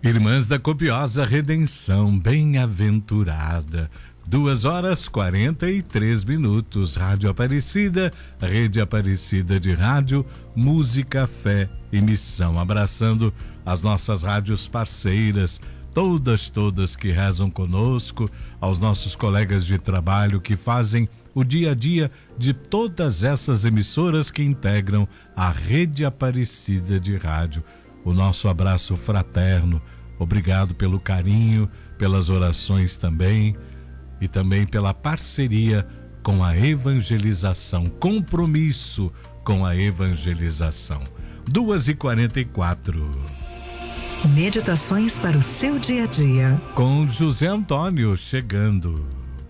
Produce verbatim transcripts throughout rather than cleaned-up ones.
Irmãs da Copiosa Redenção, bem-aventurada. Duas horas quarenta e três minutos. Rádio Aparecida, Rede Aparecida de Rádio, Música, Fé e Missão. Abraçando as nossas rádios parceiras, todas, todas que rezam conosco, aos nossos colegas de trabalho que fazem o dia a dia de todas essas emissoras que integram a Rede Aparecida de Rádio. O nosso abraço fraterno. Obrigado pelo carinho, pelas orações também e também pela parceria com a evangelização, compromisso com a evangelização. duas e quarenta e quatro. Meditações para o seu dia a dia. Com José Antônio chegando.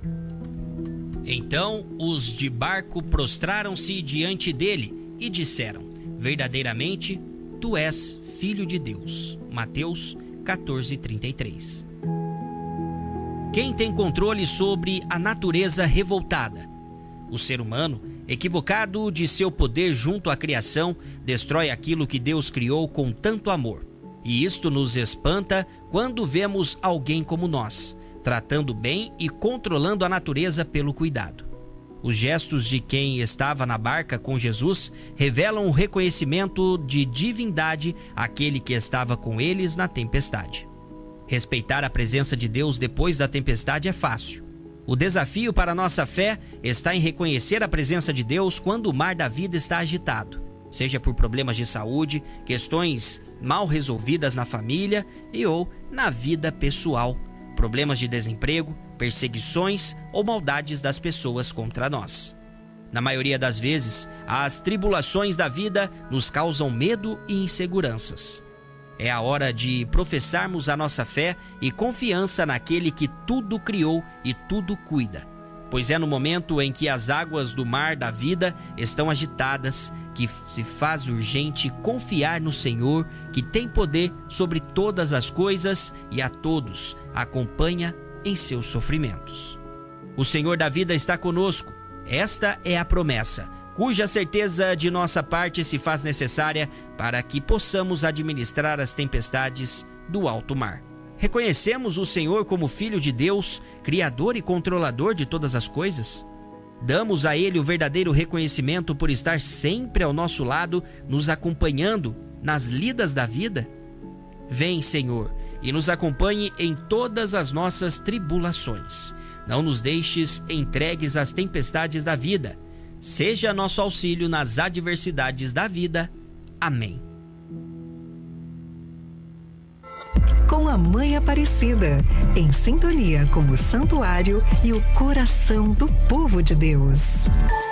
Então os de barco prostraram-se diante dele e disseram: verdadeiramente, tu és filho de Deus. Mateus quatorze, trinta e três. Quem tem controle sobre a natureza revoltada? O ser humano, equivocado de seu poder junto à criação, destrói aquilo que Deus criou com tanto amor. E isto nos espanta quando vemos alguém como nós, tratando bem e controlando a natureza pelo cuidado. Os gestos de quem estava na barca com Jesus revelam o reconhecimento de divindade àquele que estava com eles na tempestade. Respeitar a presença de Deus depois da tempestade é fácil. O desafio para a nossa fé está em reconhecer a presença de Deus quando o mar da vida está agitado, seja por problemas de saúde, questões mal resolvidas na família e ou na vida pessoal, problemas de desemprego, perseguições ou maldades das pessoas contra nós. Na maioria das vezes, as tribulações da vida nos causam medo e inseguranças. É a hora de professarmos a nossa fé e confiança naquele que tudo criou e tudo cuida, pois é no momento em que as águas do mar da vida estão agitadas que se faz urgente confiar no Senhor, que tem poder sobre todas as coisas e a todos acompanha em seus sofrimentos. O Senhor da vida está conosco. Esta é a promessa, cuja certeza de nossa parte se faz necessária para que possamos administrar as tempestades do alto mar. Reconhecemos o Senhor como Filho de Deus, Criador e Controlador de todas as coisas? Damos a Ele o verdadeiro reconhecimento por estar sempre ao nosso lado, nos acompanhando nas lidas da vida? Vem, Senhor, e nos acompanhe em todas as nossas tribulações. Não nos deixes entregues às tempestades da vida. Seja nosso auxílio nas adversidades da vida. Amém. Com a Mãe Aparecida, em sintonia com o santuário e o coração do povo de Deus.